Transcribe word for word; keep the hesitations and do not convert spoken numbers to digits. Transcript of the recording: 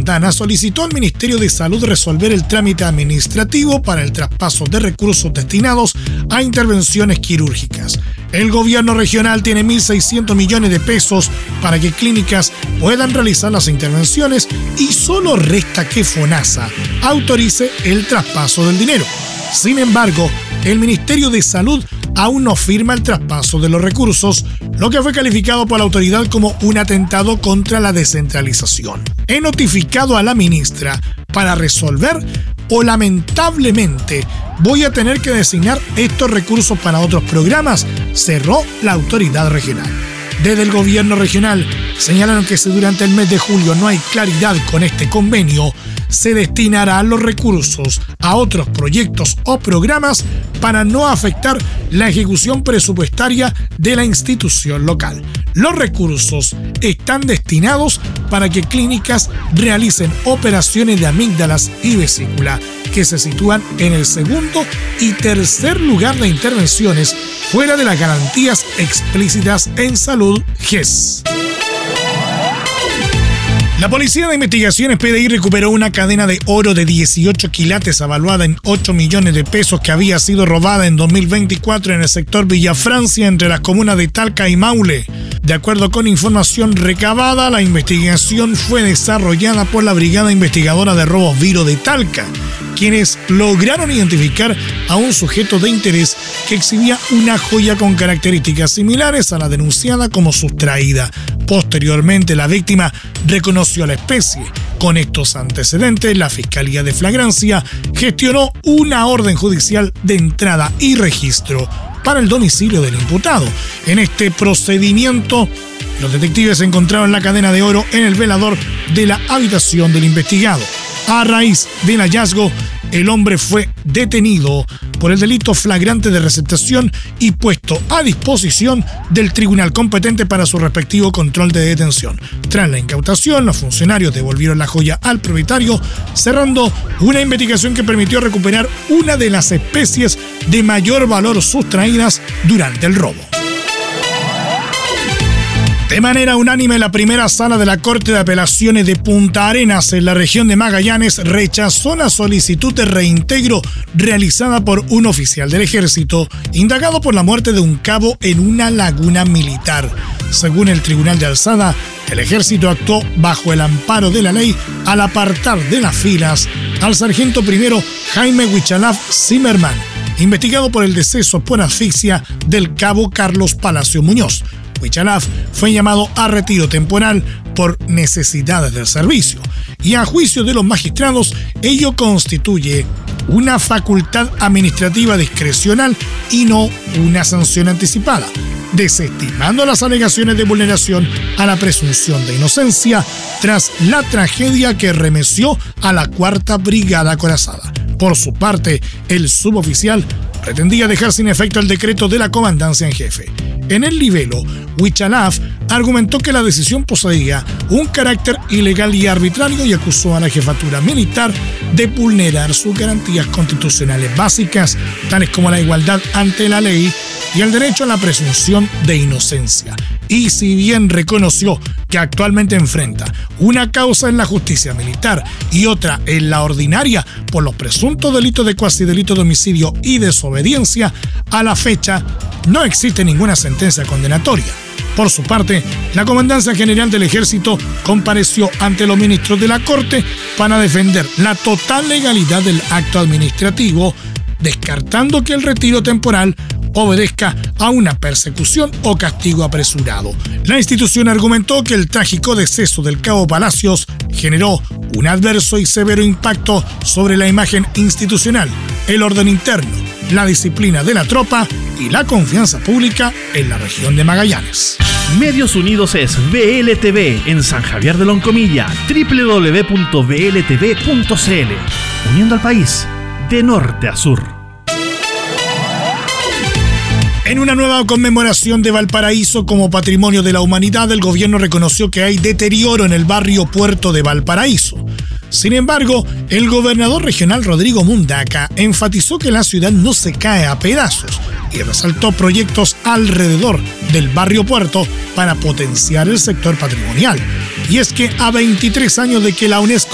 Santana solicitó al Ministerio de Salud resolver el trámite administrativo para el traspaso de recursos destinados a intervenciones quirúrgicas. El gobierno regional tiene mil seiscientos millones de pesos para que clínicas puedan realizar las intervenciones y solo resta que FONASA autorice el traspaso del dinero. Sin embargo, el Ministerio de Salud aún no firma el traspaso de los recursos, lo que fue calificado por la autoridad como un atentado contra la descentralización. He notificado a la ministra para resolver o lamentablemente voy a tener que designar estos recursos para otros programas, cerró la autoridad regional. Desde el gobierno regional señalaron que si durante el mes de julio no hay claridad con este convenio, se destinarán los recursos a otros proyectos o programas para no afectar la ejecución presupuestaria de la institución local. Los recursos están destinados para que clínicas realicen operaciones de amígdalas y vesícula que se sitúan en el segundo y tercer lugar de intervenciones fuera de las garantías explícitas en salud G E S. La Policía de Investigaciones P D I recuperó una cadena de oro de dieciocho quilates evaluada en ocho millones de pesos que había sido robada en dos mil veinticuatro en el sector Villa Francia entre las comunas de Talca y Maule. De acuerdo con información recabada, la investigación fue desarrollada por la Brigada Investigadora de Robos Viro de Talca, quienes lograron identificar a un sujeto de interés que exhibía una joya con características similares a la denunciada como sustraída. Posteriormente, la víctima reconoció la especie. Con estos antecedentes, la Fiscalía de Flagrancia gestionó una orden judicial de entrada y registro para el domicilio del imputado. En este procedimiento, los detectives encontraron la cadena de oro en el velador de la habitación del investigado. A raíz del hallazgo, el hombre fue detenido por el delito flagrante de receptación y puesto a disposición del tribunal competente para su respectivo control de detención. Tras la incautación, los funcionarios devolvieron la joya al propietario, cerrando una investigación que permitió recuperar una de las especies de mayor valor sustraídas durante el robo. De manera unánime, la primera sala de la Corte de Apelaciones de Punta Arenas, en la región de Magallanes, rechazó la solicitud de reintegro realizada por un oficial del Ejército, indagado por la muerte de un cabo en una laguna militar. Según el Tribunal de Alzada, el Ejército actuó bajo el amparo de la ley al apartar de las filas al sargento primero Jaime Huichalaf Zimmerman, investigado por el deceso por asfixia del cabo Carlos Palacio Muñoz. Huichalaf fue llamado a retiro temporal por necesidades del servicio y a juicio de los magistrados ello constituye una facultad administrativa discrecional y no una sanción anticipada, desestimando las alegaciones de vulneración a la presunción de inocencia tras la tragedia que remeció a la Cuarta Brigada Acorazada. Por su parte, el suboficial pretendía dejar sin efecto el decreto de la comandancia en jefe. En el libelo, Huichalaf argumentó que la decisión poseía un carácter ilegal y arbitrario y acusó a la jefatura militar de vulnerar sus garantías constitucionales básicas, tales como la igualdad ante la ley y el derecho a la presunción de inocencia. Y si bien reconoció que actualmente enfrenta una causa en la justicia militar y otra en la ordinaria por los presuntos delitos de cuasidelito de homicidio y desobediencia, a la fecha no existe ninguna sentencia condenatoria. Por su parte, la Comandancia General del Ejército compareció ante los ministros de la Corte para defender la total legalidad del acto administrativo, descartando que el retiro temporal obedezca a una persecución o castigo apresurado. La institución argumentó que el trágico deceso del cabo Palacios generó un adverso y severo impacto sobre la imagen institucional, el orden interno, la disciplina de la tropa y la confianza pública en la región de Magallanes. Medios Unidos es B L T V en San Javier de Loncomilla, doble u doble u doble u punto b l t v punto c l, uniendo al país de norte a sur. En una nueva conmemoración de Valparaíso como Patrimonio de la Humanidad, el gobierno reconoció que hay deterioro en el barrio Puerto de Valparaíso. Sin embargo, el gobernador regional Rodrigo Mundaca enfatizó que la ciudad no se cae a pedazos y resaltó proyectos alrededor del barrio Puerto para potenciar el sector patrimonial. Y es que a veintitrés años de que la UNESCO